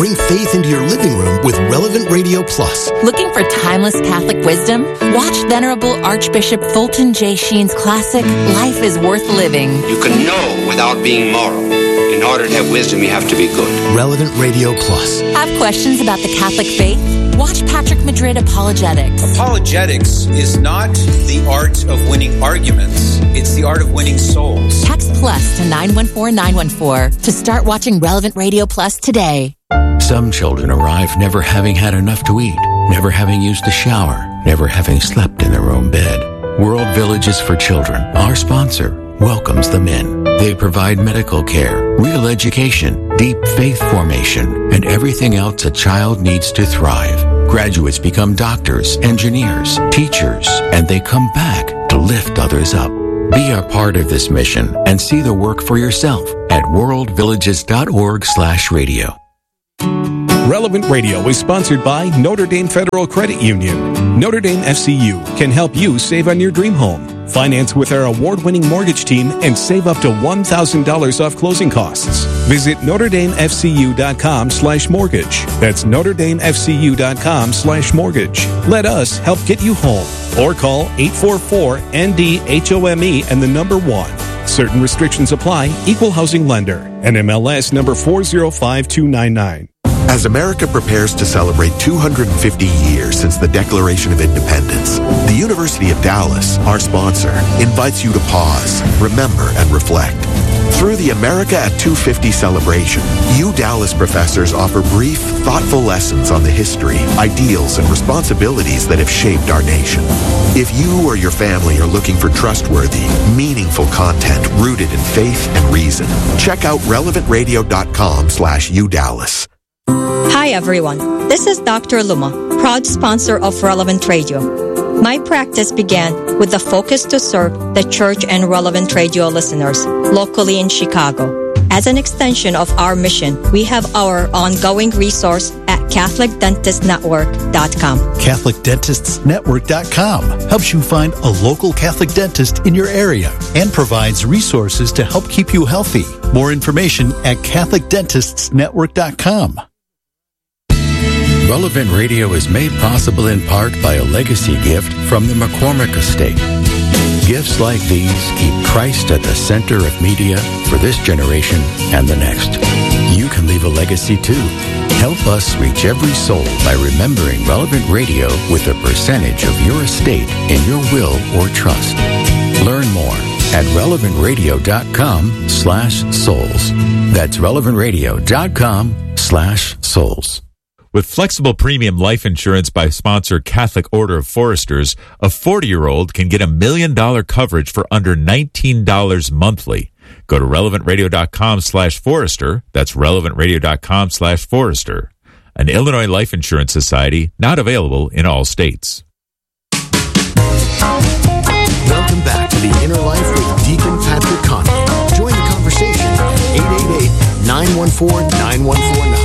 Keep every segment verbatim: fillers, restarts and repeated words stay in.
Bring faith into your living room with Relevant Radio Plus. Looking for timeless Catholic wisdom? Watch Venerable Archbishop Fulton J. Sheen's classic, Life is Worth Living. You can know without being moral. In order to have wisdom, you have to be good. Relevant Radio Plus. Have questions about the Catholic faith? Watch Patrick Madrid Apologetics. Apologetics is not the art of winning arguments. It's the art of winning souls. Text plus to nine one four nine one four to start watching Relevant Radio Plus today. Some children arrive never having had enough to eat, never having used a shower, never having slept in their own bed. World Villages for Children, our sponsor, welcomes them in. They provide medical care, real education, deep faith formation, and everything else a child needs to thrive. Graduates become doctors, engineers, teachers, and they come back to lift others up. Be a part of this mission and see the work for yourself at worldvillages.org slash radio. Relevant Radio is sponsored by Notre Dame Federal Credit Union. Notre Dame F C U can help you save on your dream home. Finance with our award-winning mortgage team and save up to one thousand dollars off closing costs. Visit NotreDameFCU.com slash mortgage. That's NotreDameFCU.com slash mortgage. Let us help get you home. Or call eight four four N D H O M E and the number one. Certain restrictions apply. Equal housing lender. N M L S number four zero five two nine nine. As America prepares to celebrate two hundred fifty years since the Declaration of Independence, the University of Dallas, our sponsor, invites you to pause, remember, and reflect. Through the America at two fifty celebration, you Dallas professors offer brief, thoughtful lessons on the history, ideals, and responsibilities that have shaped our nation. If you or your family are looking for trustworthy, meaningful content rooted in faith and reason, check out relevantradio.com slash udallas. Hi everyone, this is Doctor Luma, proud sponsor of Relevant Radio. My practice began with the focus to serve the church and Relevant Radio listeners locally in Chicago. As an extension of our mission, we have our ongoing resource at Catholic Dentist Network dot com. Catholic Dentists Network dot com helps you find a local Catholic dentist in your area and provides resources to help keep you healthy. More information at Catholic Dentists Network dot com. Relevant Radio is made possible in part by a legacy gift from the McCormick Estate. Gifts like these keep Christ at the center of media for this generation and the next. You can leave a legacy too. Help us reach every soul by remembering Relevant Radio with a percentage of your estate in your will or trust. Learn more at relevantradio.com slash souls. That's relevantradio.com slash souls. With flexible premium life insurance by sponsor Catholic Order of Foresters, a forty-year-old can get a million dollar coverage for under nineteen dollars monthly. Go to relevantradio.com slash forester. That's relevantradio.com slash forester. An Illinois Life Insurance Society, not available in all states. Welcome back to The Inner Life with Deacon Patrick Conley. Join the conversation at eight eight eight, nine one four, nine one four nine.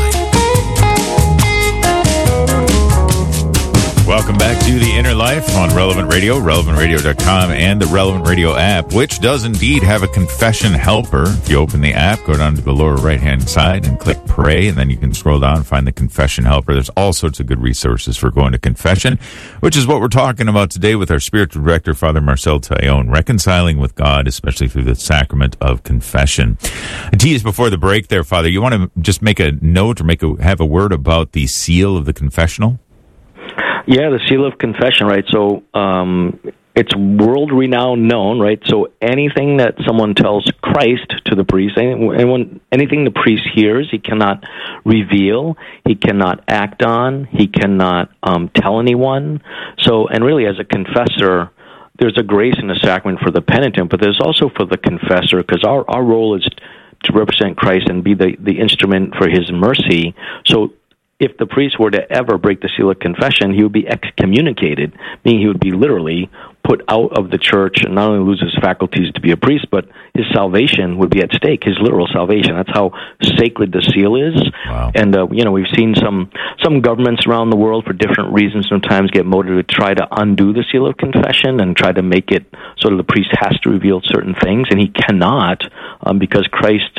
Welcome back to The Inner Life on Relevant Radio, relevant radio dot com, and the Relevant Radio app, which does indeed have a confession helper. If you open the app, go down to the lower right-hand side and click Pray, and then you can scroll down and find the confession helper. There's all sorts of good resources for going to confession, which is what we're talking about today with our spiritual director, Father Marcel Taillon, reconciling with God, especially through the sacrament of confession. I teased before the break there, Father, you want to just make a note or make a, have a word about the seal of the confessional? Yeah, the seal of confession, right? So um, it's world-renowned known, right? So anything that someone tells Christ to the priest, anyone, anything the priest hears, he cannot reveal, he cannot act on, he cannot um, tell anyone. So, and really as a confessor, there's a grace in the sacrament for the penitent, but there's also for the confessor, because our, our role is to represent Christ and be the, the instrument for his mercy. So if the priest were to ever break the seal of confession, he would be excommunicated, meaning he would be literally put out of the church and not only lose his faculties to be a priest, but his salvation would be at stake, his literal salvation. That's how sacred the seal is. Wow. And, uh, you know, we've seen some some governments around the world for different reasons sometimes get motivated to try to undo the seal of confession and try to make it sort of the priest has to reveal certain things, and he cannot um, because Christ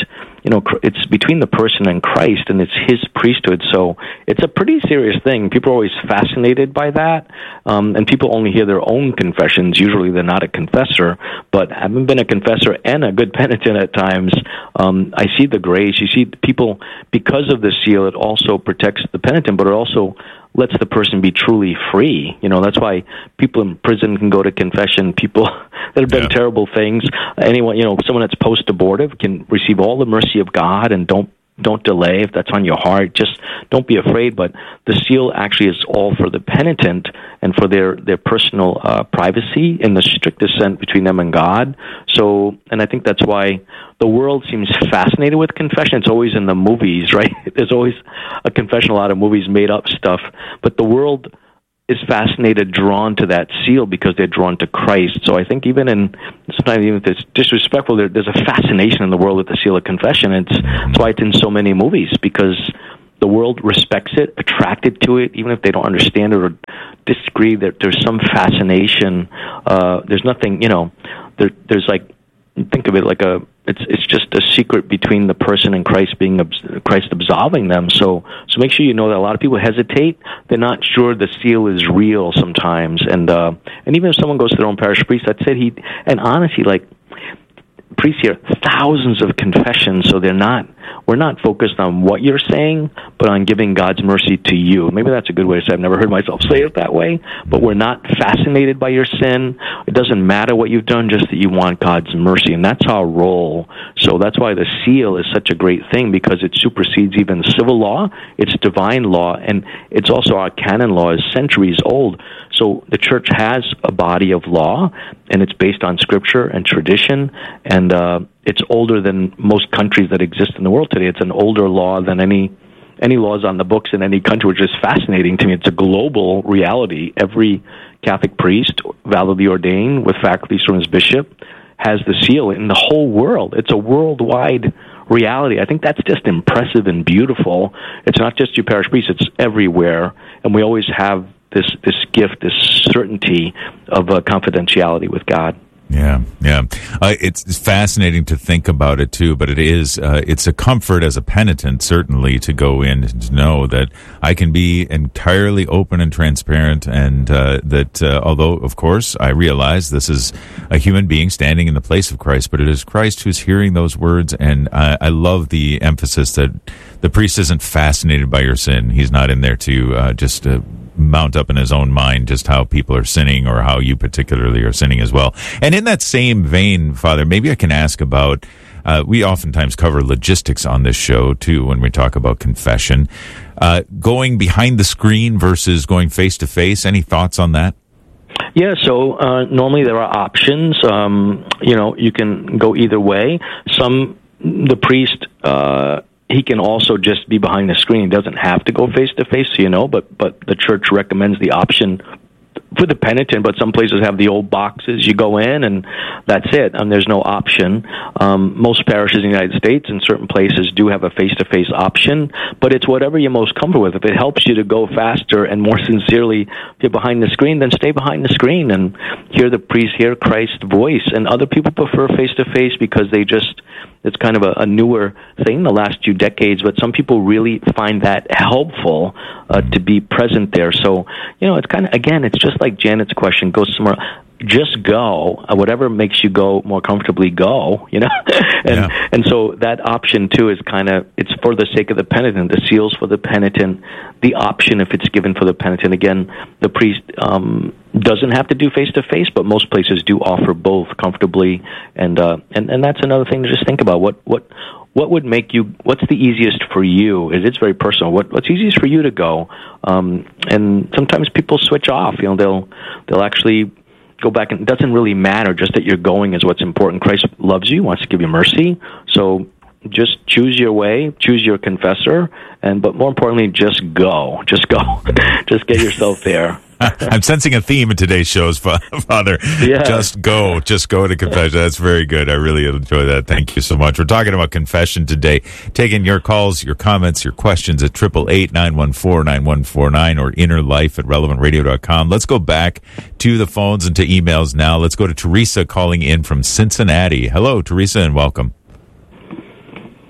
you know, it's between the person and Christ, and it's his priesthood. So it's a pretty serious thing. People are always fascinated by that, um, and people only hear their own confessions. Usually they're not a confessor, but having been a confessor and a good penitent at times, um, I see the grace. You see people, because of the seal, it also protects the penitent, but it also lets the person be truly free. You know, that's why people in prison can go to confession. People that have done yeah. terrible things, anyone, you know, someone that's post-abortive can receive all the mercy of God, and don't don't delay if that's on your heart. Just don't be afraid. But the seal actually is all for the penitent and for their their personal uh, privacy in the strictest sense between them and God. So, and I think that's why the world seems fascinated with confession. It's always in the movies, right? There's always a confession, a lot of movies made up stuff. But the world is fascinated, drawn to that seal because they're drawn to Christ. So I think even in, sometimes even if it's disrespectful, there, there's a fascination in the world with the seal of confession. It's, that's why it's in so many movies, because the world respects it, attracted to it, even if they don't understand it or disagree, that there's some fascination. Uh, there's nothing, you know, there, there's like, think of it like a, it's it's just a secret between the person and Christ, being Christ absolving them. So so make sure you know that a lot of people hesitate. They're not sure the seal is real sometimes, and uh, and even if someone goes to their own parish priest, I'd say he, and honestly, like priests hear thousands of confessions, so they're not. We're not focused on what you're saying, but on giving God's mercy to you. Maybe that's a good way to say it. I've never heard myself say it that way, but we're not fascinated by your sin. It doesn't matter what you've done, just that you want God's mercy, and that's our role. So that's why the seal is such a great thing, because it supersedes even civil law. It's divine law, and it's also our canon law is centuries old. So the church has a body of law, and it's based on scripture and tradition, and uh, it's older than most countries that exist in the world today. It's an older law than any any laws on the books in any country, which is fascinating to me. It's a global reality. Every Catholic priest, validly ordained with faculties from his bishop, has the seal in the whole world. It's a worldwide reality. I think that's just impressive and beautiful. It's not just your parish priest, it's everywhere, and we always have this this gift, this certainty of uh, confidentiality with God. Yeah, yeah. Uh, it's, it's fascinating to think about it too, but it is, uh, it's a comfort as a penitent, certainly, to go in and to know that I can be entirely open and transparent, and uh, that uh, although, of course, I realize this is a human being standing in the place of Christ, but it is Christ who's hearing those words, and I, I love the emphasis that the priest isn't fascinated by your sin. He's not in there to uh, just uh, mount up in his own mind just how people are sinning or how you particularly are sinning as well. And in that same vein, Father, maybe I can ask about, uh, we oftentimes cover logistics on this show too when we talk about confession. Uh, going behind the screen versus going face to face, any thoughts on that? Yeah, so uh, normally there are options. Um, you know, you can go either way. Some, the priest, uh, he can also just be behind the screen. He doesn't have to go face-to-face, so you know, but, but the church recommends the option for the penitent, but some places have the old boxes. You go in, and that's it, and there's no option. Um, most parishes in the United States and certain places do have a face-to-face option, but it's whatever you're most comfortable with. If it helps you to go faster and more sincerely, if you're behind the screen, then stay behind the screen and hear the priest, hear Christ's voice. And other people prefer face-to-face because they just... It's kind of a, a newer thing the last few decades, but some people really find that helpful uh, to be present there. So, you know, it's kind of, again, it's just like Janet's question, go somewhere. Just go. Uh, whatever makes you go more comfortably, go, you know? and yeah. and so that option, too, is kind of, it's for the sake of the penitent. The seal's for the penitent. The option, if it's given for the penitent, again, the priest um, doesn't have to do face-to-face, but most places do offer both comfortably. And uh, and, and that's another thing to just think about. What what what would make you, what's the easiest for you? Is It's very personal. What What's easiest for you to go? Um, and sometimes people switch off. You know, they'll they'll actually... go back, and it doesn't really matter, just that you're going is what's important. Christ loves you, wants to give you mercy, so just choose your way, choose your confessor, and but more importantly, just go. Just go. Just get yourself there. I'm sensing a theme in today's shows, Father. Yeah. Just go. Just go to confession. That's very good. I really enjoy that. Thank you so much. We're talking about confession today. Taking your calls, your comments, your questions at eight eight eight, nine one four, nine one four nine or inner life at relevant radio dot com. Let's go back to the phones and to emails now. Let's go to Teresa calling in from Cincinnati. Hello, Teresa, and welcome.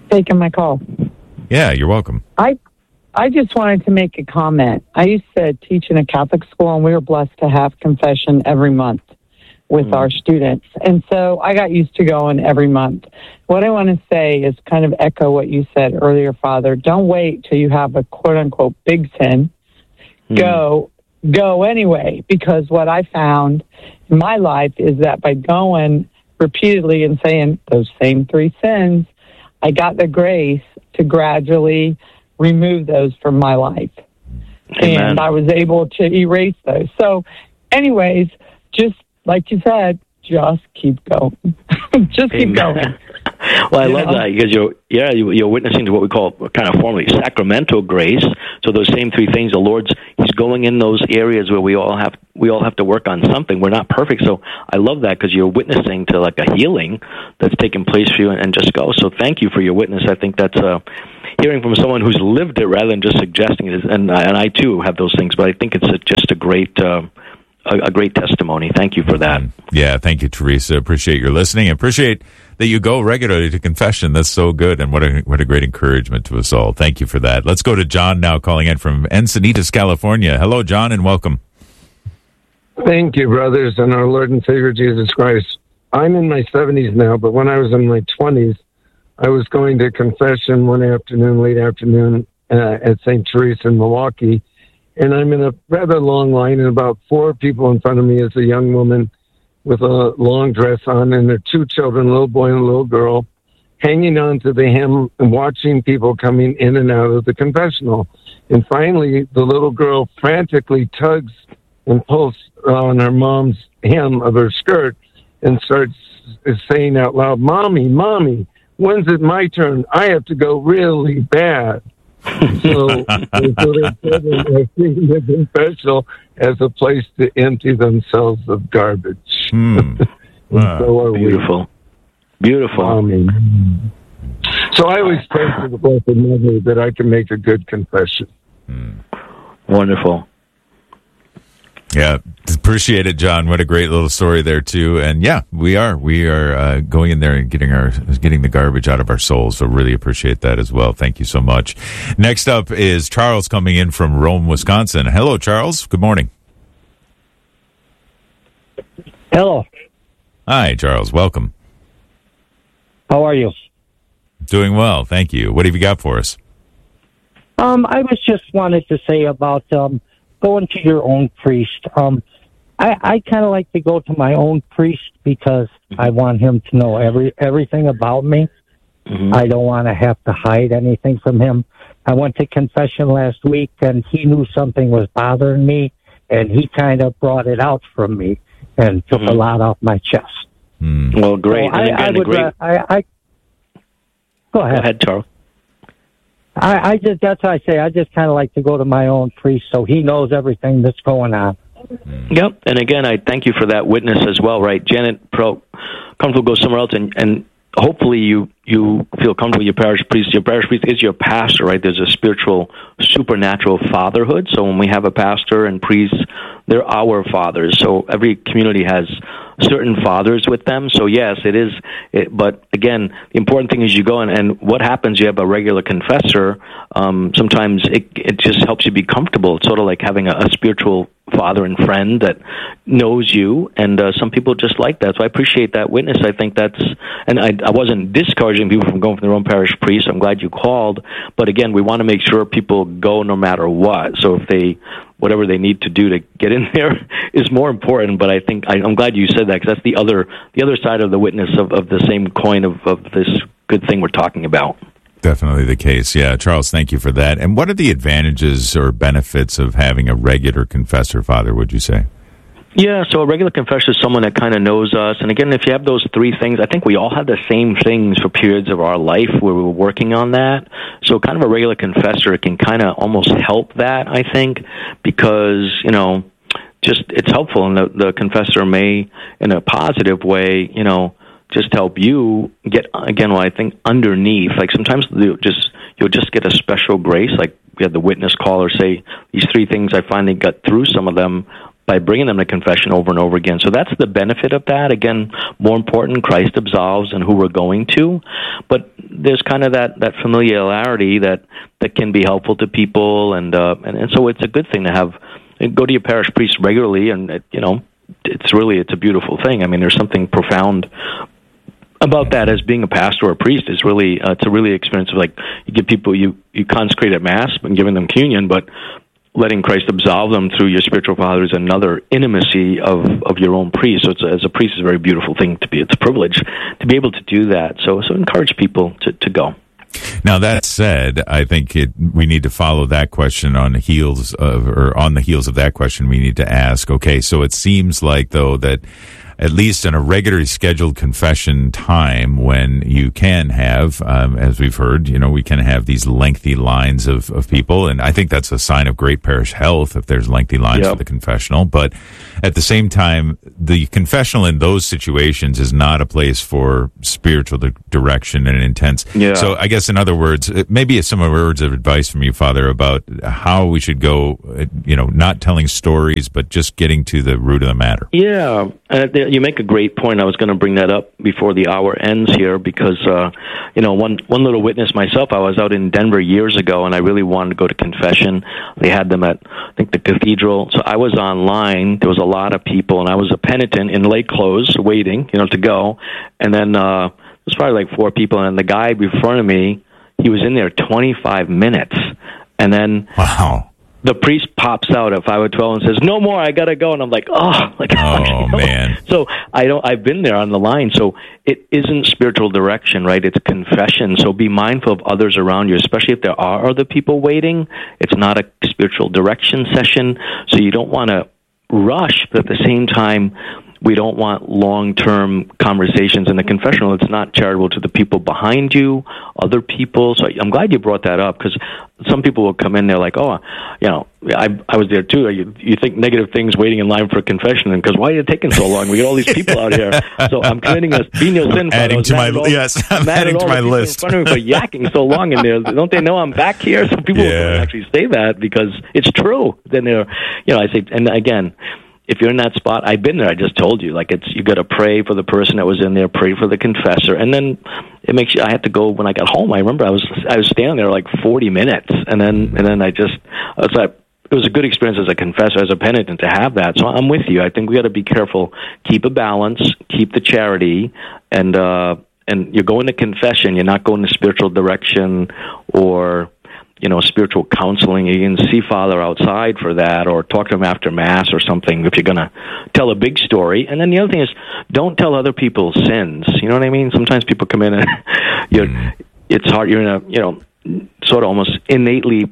taking my call. Yeah, you're welcome. I I just wanted to make a comment. I used to teach in a Catholic school, and we were blessed to have confession every month with mm. our students. And so I got used to going every month. What I want to say is kind of echo what you said earlier, Father. Don't wait till you have a quote-unquote big sin. Mm. Go, go anyway, because what I found in my life is that by going repeatedly and saying those same three sins, I got the grace to gradually remove those from my life. Amen. And I was able to erase those. So anyways, just like you said, just keep going. just keep Amen. going. Well, I you love know? that because you're, yeah, you're witnessing to what we call kind of formally sacramental grace. So those same three things, the Lord's, He's going in those areas where we all have, we all have to work on something. We're not perfect. So I love that because you're witnessing to like a healing that's taking place for you, and, and just go. So thank you for your witness. I think that's uh, hearing from someone who's lived it rather than just suggesting it. And, and I too have those things, but I think it's a, just a great, uh, a, a great testimony. Thank you for that. Yeah, thank you, Teresa. Appreciate your listening. Appreciate that you go regularly to confession. That's so good, and what a what a great encouragement to us all. Thank you for that. Let's go to John now, calling in from Encinitas, California. Hello, John, and welcome. Thank you, brothers, and our Lord and Savior Jesus Christ. I'm in my seventies now, but when I was in my twenties, I was going to confession one afternoon, late afternoon, uh, at Saint Teresa in Milwaukee, and I'm in a rather long line, and about four people in front of me is a young woman with a long dress on, and her two children, a little boy and a little girl, hanging on to the hem and watching people coming in and out of the confessional. And finally, the little girl frantically tugs and pulls on her mom's hem of her skirt and starts saying out loud, "Mommy, Mommy, when's it my turn? I have to go really bad." so, so they said they're seeing the confessional as a place to empty themselves of garbage. Hmm. Wow. So are Beautiful. we. Beautiful. Um, so I always pray to the Blessed Mother that I can make a good confession. Hmm. Wonderful. Yeah, appreciate it, John. What a great little story there too. And yeah, we are we are uh, going in there and getting our getting the garbage out of our souls. So really appreciate that as well. Thank you so much. Next up is Charles coming in from Rome, Wisconsin. Hello, Charles. Good morning. Hello. Hi, Charles. Welcome. How are you? Doing well, thank you. What have you got for us? Um, I was just wanted to say about um, going to your own priest. Um, I, I kind of like to go to my own priest because I want him to know every everything about me. Mm-hmm. I don't want to have to hide anything from him. I went to confession last week, and he knew something was bothering me, and he kind of brought it out from me and took mm-hmm. a lot off my chest. Mm. Well, great. So and I, again, I would. great... Uh, I, I go ahead. Go ahead, Charles. I, I just that's what I say. I just kind of like to go to my own priest so he knows everything that's going on. Yep. And again, I thank you for that witness as well, right? Janet, pro, comfortable go somewhere else, and, and hopefully you, you feel comfortable with your parish priest. Your parish priest is your pastor, right? There's a spiritual, supernatural fatherhood. So when we have a pastor and priests, they're our fathers. So every community has certain fathers with them. So yes, it is. It, but again, the important thing is you go and, and what happens, you have a regular confessor. Um, sometimes it, it just helps you be comfortable. It's sort of like having a, a spiritual father and friend that knows you, and uh, some people just like that. So I appreciate that witness. I think that's, and I, I wasn't discouraging people from going from their own parish priest. I'm glad you called, but again, we want to make sure people go no matter what. So if they, whatever they need to do to get in there is more important. But I think I, I'm glad you said that, because that's the other the other side of the witness of, of the same coin of, of this good thing we're talking about. Definitely the case. Yeah, Charles, thank you for that. And what are the advantages or benefits of having a regular confessor, Father, would you say? Yeah, so a regular confessor is someone that kind of knows us. And again, if you have those three things, I think we all have the same things for periods of our life where we were working on that. So kind of a regular confessor can kind of almost help that, I think, because, you know, just it's helpful. And the, the confessor may, in a positive way, you know, just help you get, again, what I think underneath. Like sometimes you'll just, you'll just get a special grace. Like we had the witness caller say, these three things, I finally got through some of them. by bringing them to confession over and over again. So that's the benefit of that. Again, more important, Christ absolves and who we're going to. But there's kind of that, that familiarity that, that can be helpful to people. And, uh, and, and so it's a good thing to have, go to your parish priest regularly. And, it, you know, it's really, it's a beautiful thing. I mean, there's something profound about that as being a pastor or a priest. Is really, uh, it's a really experience of like, you give people, you, you consecrate at Mass and giving them communion, but letting Christ absolve them through your spiritual father is another intimacy of, of your own priest. So it's, as a priest, it's a very beautiful thing to be. It's a privilege to be able to do that. So so encourage people to, to go. Now, that said, I think it, we need to follow that question on the heels of, or on the heels of that question, we need to ask, okay, so it seems like, though, that at least in a regularly scheduled confession time when you can have, um, as we've heard, you know, we can have these lengthy lines of, of people. And I think that's a sign of great parish health if there's lengthy lines yep. for the confessional. But at the same time, the confessional in those situations is not a place for spiritual di- direction and intense. Yeah. So I guess, in other words, maybe some words of advice from you, Father, about how we should go, you know, not telling stories, but just getting to the root of the matter. Yeah. Uh, you make a great point. I was going to bring that up before the hour ends here because, uh, you know, one one little witness myself, I was out in Denver years ago, and I really wanted to go to confession. They had them at, I think, the cathedral. So I was online. There was a lot of people, and I was a penitent in lay clothes waiting, you know, to go. And then uh, there was probably like four people, and the guy in front of me, he was in there twenty-five minutes. And then... Wow. The priest pops out at five twelve and says, "No more, I gotta go." And I'm like, "Oh, like, oh man!" So I don't. I've been there on the line. So it isn't spiritual direction, right? It's confession. So be mindful of others around you, especially if there are other people waiting. It's not a spiritual direction session, so you don't want to rush, but at the same time, we don't want long-term conversations in the confessional. It's not charitable to the people behind you, other people. So I'm glad you brought that up because some people will come in there like, oh, you know, I I was there too. You, you think negative things waiting in line for a confession, and because why are you taking so long? We got all these people out here. So I'm committing a venial sin. Adding to my all, yes, I'm adding to my list. In front of me for yakking so long in there. Don't they know I'm back here? Some people yeah. will actually say that because it's true. Then they're, you know, I say, and again, if you're in that spot, I've been there. I just told you, like it's you got to pray for the person that was in there, pray for the confessor, and then it makes you. I had to go when I got home. I remember I was I was standing there like forty minutes, and then and then I just I was like, it was a good experience as a confessor, as a penitent to have that. So I'm with you. I think we got to be careful, keep a balance, keep the charity, and uh, and you're going to confession. You're not going to spiritual direction or, you know, spiritual counseling. You can see Father outside for that or talk to him after Mass or something if you're going to tell a big story. And then the other thing is, don't tell other people's sins. You know what I mean? Sometimes people come in and you're, it's hard. You're in a, you know, sort of almost innately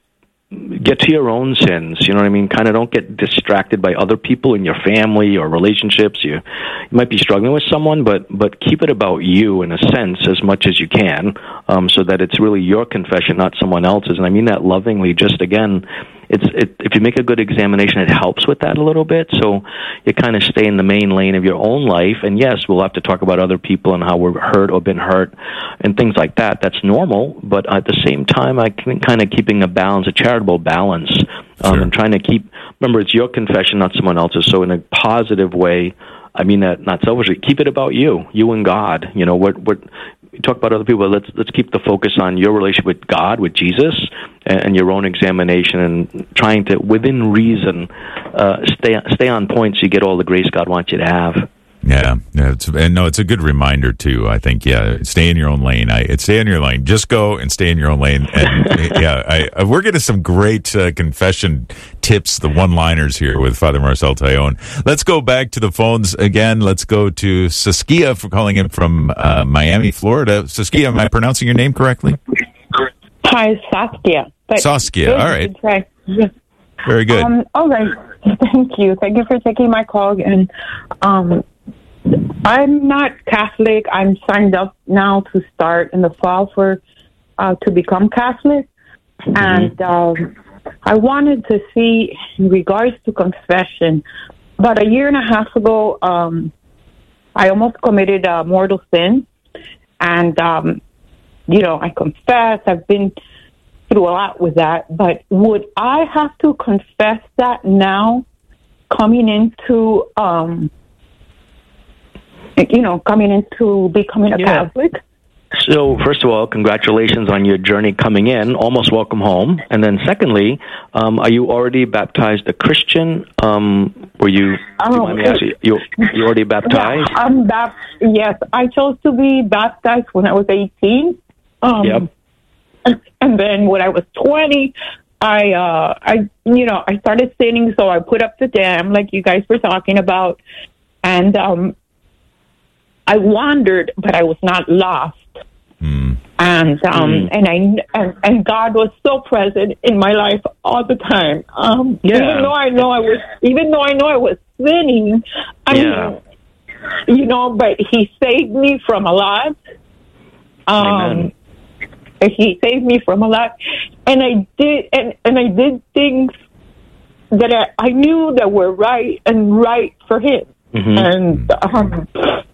get to your own sins. You know what I mean? Kind of don't get distracted by other people in your family or relationships. You, you might be struggling with someone, but but keep it about you in a sense as much as you can, um, so that it's really your confession, not someone else's. And I mean that lovingly. Just again, it's it, if you make a good examination, it helps with that a little bit. So you kind of stay in the main lane of your own life. And yes, we'll have to talk about other people and how we're hurt or been hurt and things like that. That's normal. But at the same time, I can kind of keeping a balance, a charitable balance, um, sure. and trying to keep. Remember, it's your confession, not someone else's. So in a positive way, I mean that not selfishly. Keep it about you, you and God. You know what? What you talk about other people. Let's let's keep the focus on your relationship with God, with Jesus, and, and your own examination, and trying to, within reason, uh, stay stay on point so you get all the grace God wants you to have. Yeah, yeah, it's, and no, it's a good reminder too. I think, yeah, stay in your own lane. I stay in your lane. Just go and stay in your own lane. And yeah, I, we're getting some great uh, confession tips, the one-liners here with Father Marcel Taillon. Let's go back to the phones again. Let's go to Saskia for calling in from uh, Miami, Florida. Saskia, am I pronouncing your name correctly? Hi, Saskia. But Saskia. Good, all right. right. Yes. Very good. Um, all right. Thank you. Thank you for taking my call. And um, I'm not Catholic. I'm signed up now to start in the fall for uh, to become Catholic. Mm-hmm. And um, I wanted to see, in regards to confession, about a year and a half ago, um, I almost committed a mortal sin. And, um, you know, I confess. I've been through a lot with that. But would I have to confess that now? coming into, um, you know, coming into becoming a Yeah. Catholic. So, first of all, congratulations on your journey coming in. Almost welcome home. And then, secondly, um, are you already baptized a Christian? Um, were you? Do you mind me asking? You you already baptized? Yeah, I'm bap- Yes, I chose to be baptized when I was eighteen. Um, Yep. And, and then when I was twenty, I, uh, I, you know, I started sinning, so I put up the dam, like you guys were talking about, and um, I wandered, but I was not lost. Mm. And um, Mm. and I and, and God was so present in my life all the time. Um, Yeah. Even though I know I was, even though I know I was sinning, I Yeah. mean, you know, but He saved me from a lot. Um, Amen. He saved me from a lot, and I did, and, and I did things that I, I knew that were right and right for Him. Mhm. And um,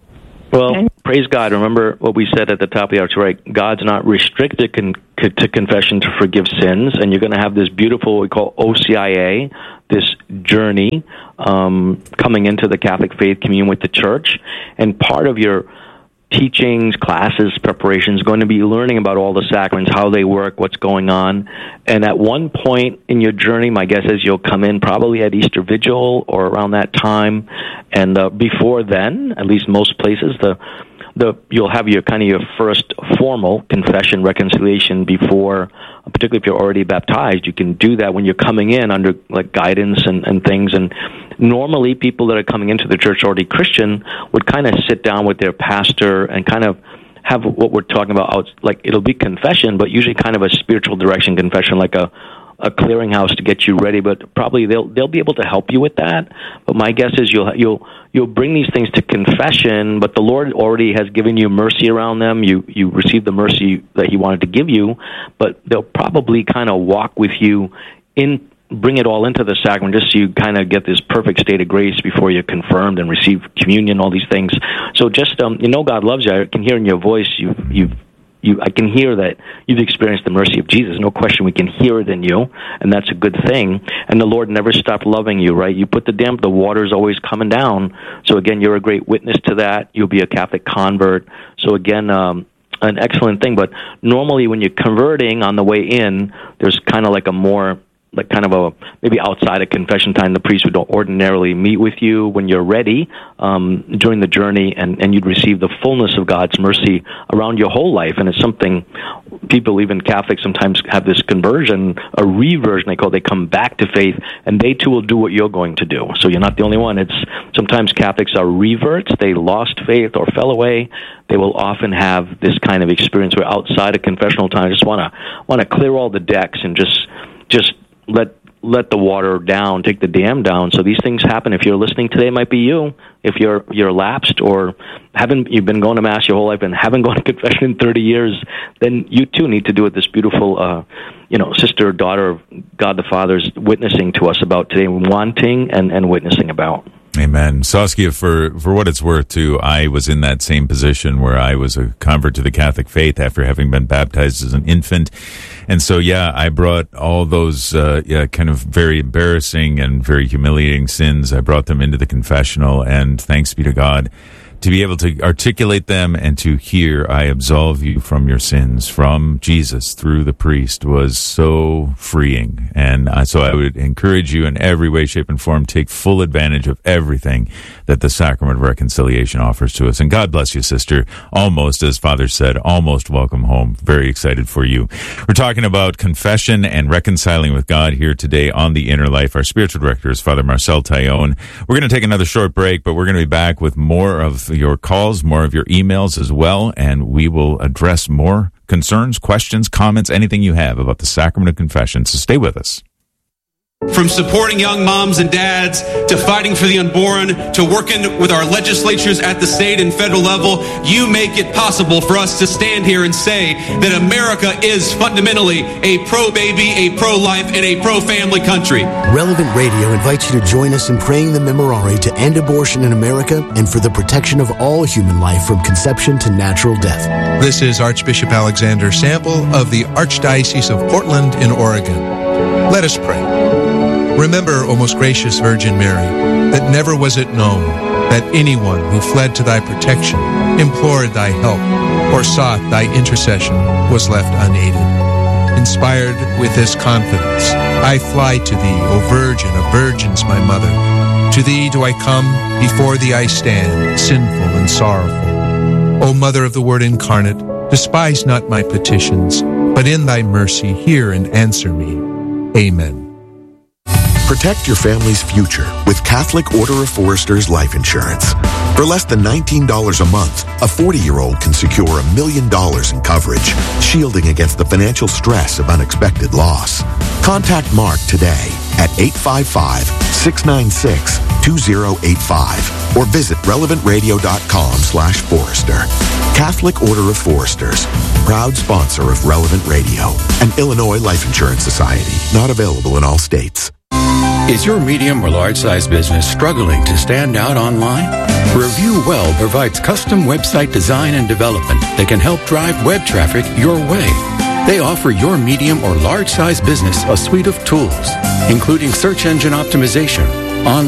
Well, praise God. Remember what we said at the top of the hour, right? God's not restricted con- to confession to forgive sins, and you're going to have this beautiful, what we call O C I A, this journey um, coming into the Catholic faith, communion with the Church, and part of your teachings, classes, preparations, going to be learning about all the sacraments, how they work, what's going on. And at one point in your journey, my guess is you'll come in probably at Easter Vigil or around that time. And uh, before then, at least most places, the the you'll have your kind of your first formal confession reconciliation before, particularly if you're already baptized. You can do that when you're coming in under like guidance and, and things. And normally people that are coming into the church already Christian would kind of sit down with their pastor and kind of have what we're talking about out, like it'll be confession, but usually kind of a spiritual direction confession, like a a clearinghouse to get you ready, but probably they'll they'll be able to help you with that. But my guess is you'll you'll you'll bring these things to confession, but the Lord already has given you mercy around them. You you receive the mercy that He wanted to give you, but they'll probably kind of walk with you in, bring it all into the sacrament, just so you kind of get this perfect state of grace before you're confirmed and receive communion, all these things. So just um, you know, God loves you. I can hear in your voice you've you've. You, I can hear that you've experienced the mercy of Jesus. No question, we can hear it in you, and that's a good thing. And the Lord never stopped loving you, right? You put the dam, the water's always coming down. So again, you're a great witness to that. You'll be a Catholic convert. So again, um, an excellent thing. But normally when you're converting on the way in, there's kind of like a more, like kind of a, maybe outside of confession time, the priest would ordinarily meet with you when you're ready um, during the journey, and, and you'd receive the fullness of God's mercy around your whole life. And it's something people, even Catholics, sometimes have this conversion, a reversion, they call it. They come back to faith, and they too will do what you're going to do. So you're not the only one. It's sometimes Catholics are reverts. They lost faith or fell away. They will often have this kind of experience where outside of confessional time, I just want to want to clear all the decks and just just let let the water down, take the dam down. So these things happen. If you're listening today, it might be you. If you're you're lapsed or haven't, you've been going to Mass your whole life and haven't gone to confession in thirty years, then you too need to do what this beautiful, uh, you know, sister, daughter of God the Father's witnessing to us about today, wanting and, and witnessing about. Amen. Saskia, for, for what it's worth, too, I was in that same position where I was a convert to the Catholic faith after having been baptized as an infant. And so, yeah, I brought all those uh, yeah, kind of very embarrassing and very humiliating sins. I brought them into the confessional, and thanks be to God, to be able to articulate them and to hear, I absolve you from your sins, from Jesus through the priest, was so freeing. And uh, so I would encourage you in every way, shape, and form, take full advantage of everything that the sacrament of reconciliation offers to us. And God bless you, sister. Almost, as Father said, almost welcome home. Very excited for you. We're talking about confession and reconciling with God here today on The Inner Life. Our spiritual director is Father Marcel Taillon. We're going to take another short break, but we're going to be back with more of your calls, more of your emails as well, and we will address more concerns, questions, comments, anything you have about the sacrament of confession. So stay with us. From supporting young moms and dads, to fighting for the unborn, to working with our legislatures at the state and federal level, you make it possible for us to stand here and say that America is fundamentally a pro-baby, a pro-life, and a pro-family country. Relevant Radio invites you to join us in praying the Memorare to end abortion in America and for the protection of all human life from conception to natural death. This is Archbishop Alexander Sample of the Archdiocese of Portland in Oregon. Let us pray. Remember, O most gracious Virgin Mary, that never was it known that anyone who fled to thy protection, implored thy help, or sought thy intercession was left unaided. Inspired with this confidence, I fly to thee, O Virgin of Virgins, my mother. To thee do I come, before thee I stand, sinful and sorrowful. O Mother of the Word incarnate, despise not my petitions, but in thy mercy hear and answer me. Amen. Protect your family's future with Catholic Order of Foresters Life Insurance. For less than nineteen dollars a month, a forty-year-old can secure a million dollars in coverage, shielding against the financial stress of unexpected loss. Contact Mark today at eight five five, six nine six, two zero eight five or visit relevant radio dot com slash Forester. Catholic Order of Foresters, proud sponsor of Relevant Radio, an Illinois Life Insurance Society, not available in all states. Is your medium or large size business struggling to stand out online? Review Well provides custom website design and development that can help drive web traffic your way. They offer your medium or large size business a suite of tools, including search engine optimization, online